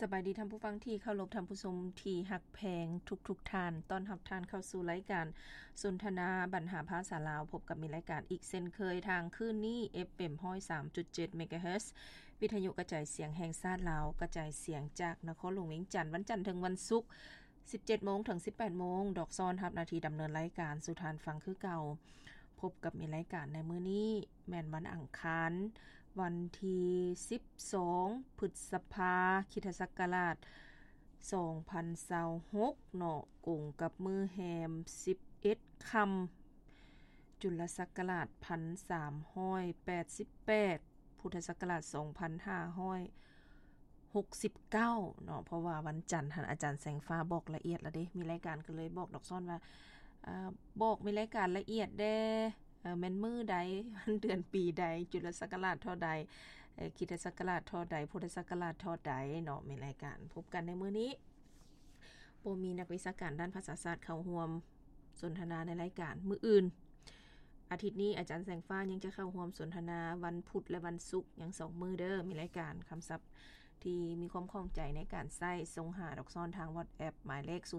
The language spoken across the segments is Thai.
สบายดีท่านผู้ฟังที่เคารพท่านผู้ชมที่หักแพงทุกท่านต้อนรับท่านเข้าสู่รายการสนทนาบรรหาภาษาลาวพบกับมีรายการอีกเช่นเคยทางคลื่นนี้ FM 103.7 เมกะเฮิรตซ์วิทยุกระจายเสียงแห่งชาติลาวกระจายเสียงจากนครหลวงเวียงจันทน์วันจันทร์ถึงวันศุกร์ 17:00 นถึง 18:00 นดอกซ้อนรับหน้าที่ดำเนินรายการสู่ทานฟังคือเก่าพบกับมีรายการในมื้อนี้แม่นวันอังคารวันที่12พฤษภาคมศักราช2026เนาะกงกับมื้อแฮม11ค่ำจุลศักราช1388พุทธศักราช2569เนาะเพราะว่าวันจันทร์ท่านอาจารย์แสงฟ้าบอกละเอียดแล้วเด้มีรายการก็เลยบอกดอกซ้อนว่าบอกมีรายการละเอียดเด้แม่นมื้อใดวันเดือนปีใดจุลศักราชเท่าใดคริสตศักราชเท่าใดพุทธศักราชเท่าใดเนาะมีรายการพบกันในมื้อนี้บ่มีนักวิชาการด้านภาษาศาสตร์เข้าร่วมสนทนาในรายการมื้ออื่นอาทิตย์นี้อาจารย์แสงฟ้ายังจะเข้าร่วมสนทนาวันพุธและวันศุกร์ยัง2มื้อเด้อมีรายการคำศัพท์ที่มีความข้องใจในการใช้ส่งหาดอกซ้อนทาง WhatsApp หมายเลข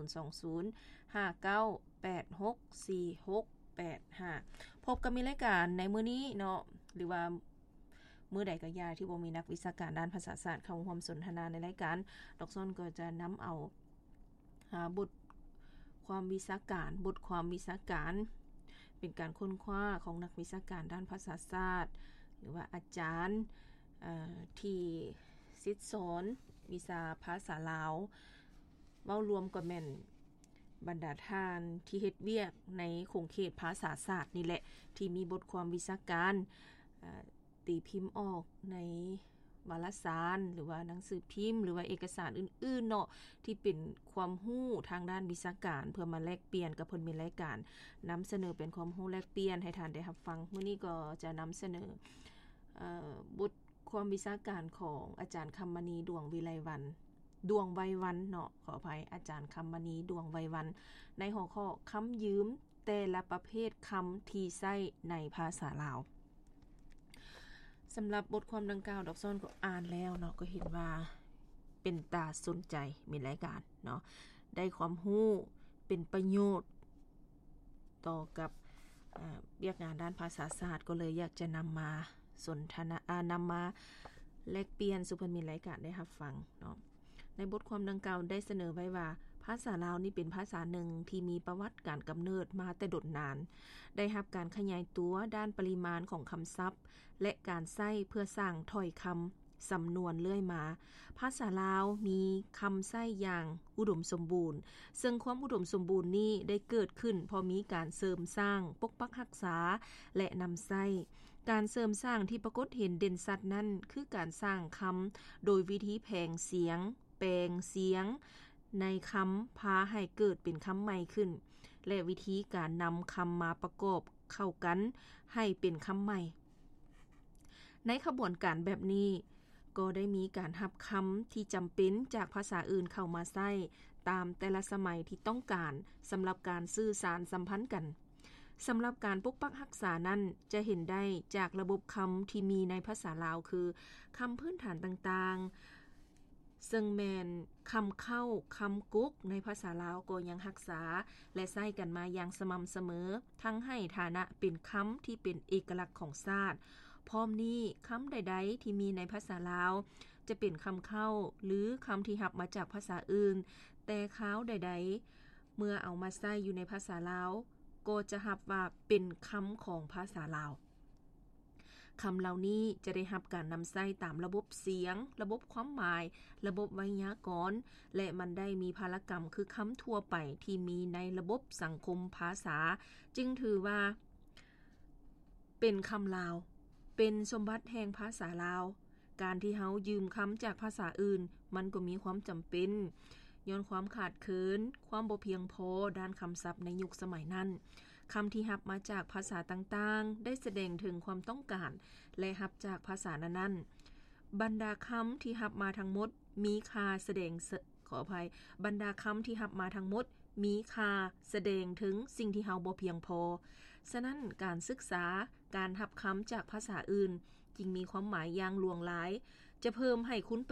02059864685พบกับมีรายการในมื้อนี้เนาะหรือว่ามื้อใดก็อย่าที่บ่มีนักวิชาการด้านภาษาศาสตร์เข้าร่วมสนทนาในรายการดอกซ้อนก็จะนำเอาบทความวิชาการเป็นการค้นคว้าของนักวิชาการด้านภาษาศาสตร์หรือว่าอาจารย์ที่ศิษย์สอนวิชาภาษาลาวเว้ารวมก็แม่นบรรดาท่านที่เฮ็ดเวียกในคงเขตภาษาศาสตร์นี่แหละที่มีบทความวิชาการตีพิมพ์ออกในวารสารหรือว่าหนังสือพิมพ์หรือว่าเอกสารอื่นๆเนาะที่เป็นความรู้ทางด้านวิชาการเพื่อมาแลกเปลี่ยนกับเพิ่นมีรายการนำเสนอเป็นความรู้แลกเปลี่ยนให้ท่านได้รับฟังมื้อนี้ก็จะนำเสนอบทความวิชาการของอาจารย์คำมณีดวงไวยวันเนาะขออภัยอาจารย์คำมณีดวงไวยวันในหัวข้อคำยืมแต่ละประเภทคำที่ใช้ในภาษาลาวสำหรับบทความดังกล่าวดอกซ้อนก็อ่านแล้วเนาะก็เห็นว่าเป็นตาสนใจมีรายการเนาะได้ความรู้เป็นประโยชน์ต่อกับเรียกงานด้านภาษาศาสตร์ก็เลยอยากจะนำมาสนทนานำมาแลกเปลี่ยนสู่เพิ่นมีรายการได้รับฟังเนาะในบทความดังกล่าวได้เสนอไว้ว่าภาษาลาวนี่เป็นภาษาหนึ่งที่มีประวัติการกำเนิดมาแต่ดดนานได้รับการขยายตัวด้านปริมาณของคำศัพท์และการใช้เพื่อสร้างถ้อยคำสำนวนเรื่อยมาภาษาลาวมีคำใช้อย่างอุดมสมบูรณ์ซึ่งความอุดมสมบูรณ์นี้ได้เกิดขึ้นเพราะมีการเสริมสร้างปกปักรักษาและนำใช้การเสริมสร้างที่ปรากฏเห็นเด่นชัดนั้นคือการสร้างคำโดยวิธีแผงเสียงแปลงเสียงในคำพาให้เกิดเป็นคำใหม่ขึ้นและวิธีการนำคำมาประกอบเข้ากันให้เป็นคำใหม่ในขบวนการแบบนี้ก็ได้มีการรับคำที่จำเป็นจากภาษาอื่นเข้ามาใช้ตามแต่ละสมัยที่ต้องการสำหรับการสื่อสารสัมพันธ์กันสำหรับการปกปักรักษานั้นจะเห็นได้จากระบบคำที่มีในภาษาลาวคือคำพื้นฐานต่างๆซึ่งแมนคำเข้าคำกุกในภาษาลาวก็ยังรักษาและใช้กันมาอย่างสม่ำเสมอทั้งให้ฐานะเป็นคำที่เป็นเอกลักษณ์ของชาติพร้อมนี้คำใดๆที่มีในภาษาลาวจะเป็นคำเข้าหรือคำที่รับมาจากภาษาอื่นแต่คราวใดๆเมื่อเอามาใช้อยู่ในภาษาลาวก็จะรับว่าเป็นคำของภาษาลาวคำเหล่านี้จะได้รับการนำใช้ตามระบบเสียงระบบความหมายระบบไวยากรณ์และมันได้มีพารกรรมคือคำทั่วไปที่มีในระบบสังคมภาษาจึงถือว่าเป็นคำลาวเป็นสมบัติแห่งภาษาลาวการที่เฮายืมคำจากภาษาอื่นมันก็มีความจำเป็นย้อนความขาดเคินความบ่เพียงพอด้านคำศัพท์ในยุคสมัยนั้นคำที่รับมาจากภาษาต่างๆได้แสดงถึงความต้องการและรับจากภาษานั้นๆบรรดาคำที่รับมาทั้งหมดมีค่าแสดงขออภัยบรรดาคำที่รับมาทั้งหมดมีค่าแสดงถึงสิ่งที่เฮาบ่เพียงพอฉะนั้นการศึกษาการรับคำจากภาษาอื่นจึงมีความหมายอย่างหลวงหลายจะเพิ่มให้คุณ